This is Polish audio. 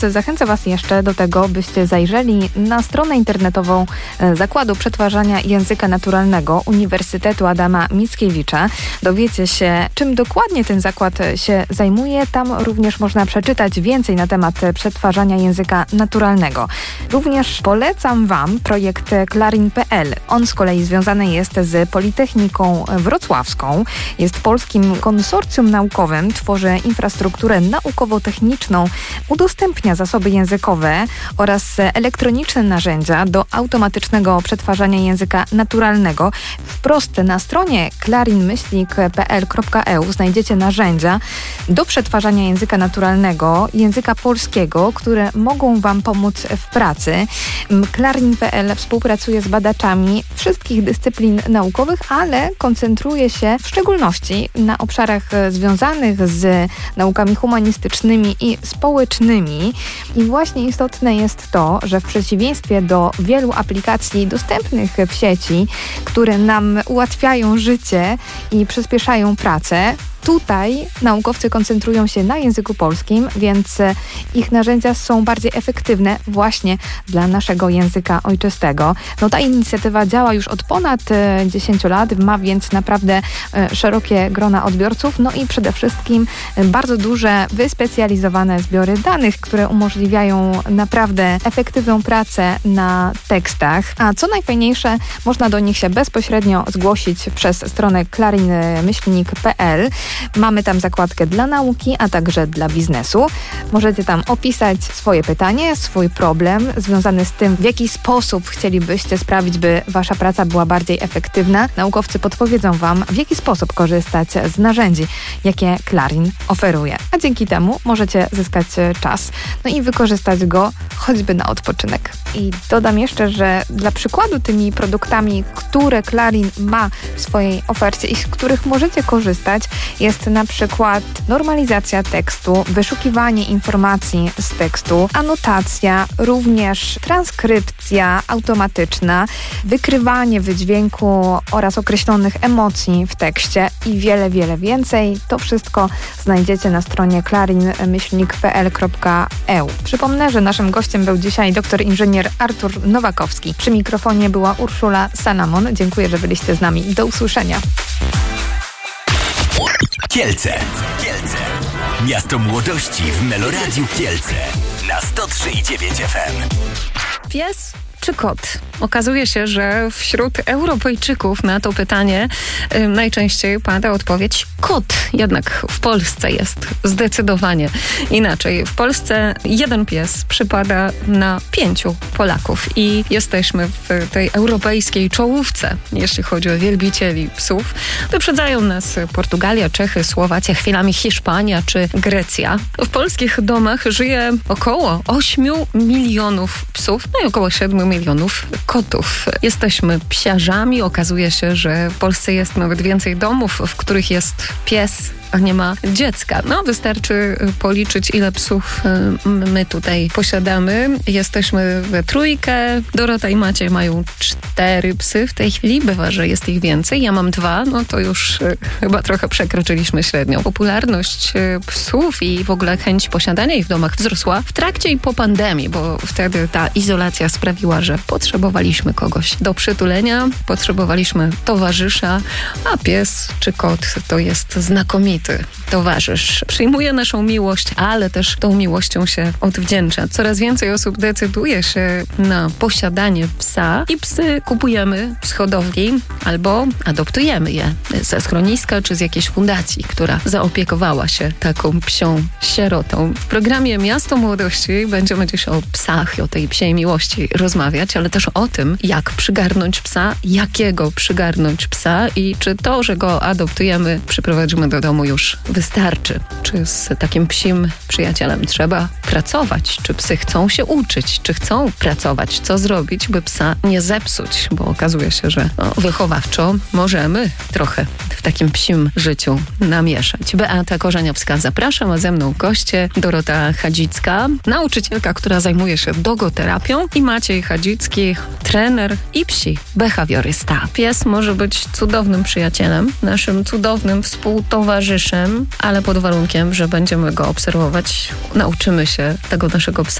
Zachęcam Was jeszcze do tego, byście zajrzeli na stronę internetową Zakładu Przetwarzania Języka Naturalnego Uniwersytetu Adama Mickiewicza. Dowiecie się, czym dokładnie ten zakład się zajmuje. Tam również można przeczytać więcej na temat przetwarzania języka naturalnego. Również polecam Wam projekt Clarin.pl. On z kolei związany jest z Politechniką Wrocławską. Jest polskim konsorcjum naukowym, tworzy infrastrukturę naukowo-techniczną, udostępnia zasoby językowe oraz elektroniczne narzędzia do automatycznego przetwarzania języka naturalnego. Wprost na stronie clarin-pl.eu znajdziecie narzędzia do przetwarzania języka naturalnego, języka polskiego, które mogą Wam pomóc w pracy. Clarin.pl współpracuje z badaczami wszystkich dyscyplin naukowych, ale koncentruje się w szczególności na obszarach związanych z naukami humanistycznymi i społecznymi. I właśnie istotne jest to, że w przeciwieństwie do wielu aplikacji dostępnych w sieci, które nam ułatwiają życie i przyspieszają pracę, tutaj naukowcy koncentrują się na języku polskim, więc ich narzędzia są bardziej efektywne właśnie dla naszego języka ojczystego. Ta inicjatywa działa już od ponad 10 lat, ma więc naprawdę szerokie grona odbiorców, i przede wszystkim bardzo duże, wyspecjalizowane zbiory danych, które umożliwiają naprawdę efektywną pracę na tekstach. A co najfajniejsze, można do nich się bezpośrednio zgłosić przez stronę clarin-pl. Mamy tam zakładkę dla nauki, a także dla biznesu. Możecie tam opisać swoje pytanie, swój problem związany z tym, w jaki sposób chcielibyście sprawić, by Wasza praca była bardziej efektywna. Naukowcy podpowiedzą Wam, w jaki sposób korzystać z narzędzi, jakie Clarin oferuje. A dzięki temu możecie zyskać czas, i wykorzystać go choćby na odpoczynek. I dodam jeszcze, że dla przykładu tymi produktami, które Clarin ma w swojej ofercie i z których możecie korzystać, jest na przykład normalizacja tekstu, wyszukiwanie informacji z tekstu, anotacja, również transkrypcja automatyczna, wykrywanie wydźwięku oraz określonych emocji w tekście i wiele, wiele więcej. To wszystko znajdziecie na stronie clarin-pl.eu. Przypomnę, że naszym gościem był dzisiaj doktor inżynier Artur Nowakowski. Przy mikrofonie była Urszula Salamon. Dziękuję, że byliście z nami. Do usłyszenia. Kielce. Miasto młodości w Meloradiu Kielce na 103,9 FM. Pies czy kot? Okazuje się, że wśród Europejczyków na to pytanie najczęściej pada odpowiedź kot. Jednak w Polsce jest zdecydowanie inaczej. W Polsce jeden pies przypada na 5 Polaków i jesteśmy w tej europejskiej czołówce, jeśli chodzi o wielbicieli psów. Wyprzedzają nas Portugalia, Czechy, Słowacja, chwilami Hiszpania czy Grecja. W polskich domach żyje około 8 milionów psów, i około 7 milionów kotów. Jesteśmy psiarzami. Okazuje się, że w Polsce jest nawet więcej domów, w których jest pies, a nie ma dziecka. Wystarczy policzyć, ile psów my tutaj posiadamy. Jesteśmy we trójkę. Dorota i Maciej mają 4 psy w tej chwili. Bywa, że jest ich więcej. Ja mam 2. To już chyba trochę przekroczyliśmy średnią. Popularność psów i w ogóle chęć posiadania ich w domach wzrosła w trakcie i po pandemii, bo wtedy ta izolacja sprawiła, że potrzebowaliśmy kogoś do przytulenia, potrzebowaliśmy towarzysza, a pies czy kot to jest znakomity towarzysz. Przyjmuje naszą miłość, ale też tą miłością się odwdzięcza. Coraz więcej osób decyduje się na posiadanie psa i psy kupujemy z hodowli albo adoptujemy je ze schroniska czy z jakiejś fundacji, która zaopiekowała się taką psią sierotą. W programie Miasto Młodości będziemy dziś o psach i o tej psiej miłości rozmawiać, ale też o tym, jak przygarnąć psa, jakiego przygarnąć psa i czy to, że go adoptujemy, przyprowadzimy do domu już wystarczy. Czy z takim psim przyjacielem trzeba pracować? Czy psy chcą się uczyć? Czy chcą pracować? Co zrobić, by psa nie zepsuć? Bo okazuje się, że wychowawczo możemy trochę w takim psim życiu namieszać. Beata Korzeniowska, zapraszam, a ze mną goście Dorota Chadzicka, nauczycielka, która zajmuje się dogoterapią, i Maciej Chadzicki, trener i psi behawiorysta. Pies może być cudownym przyjacielem, naszym cudownym współtowarzyszem, myszem, ale pod warunkiem, że będziemy go obserwować, nauczymy się tego naszego psa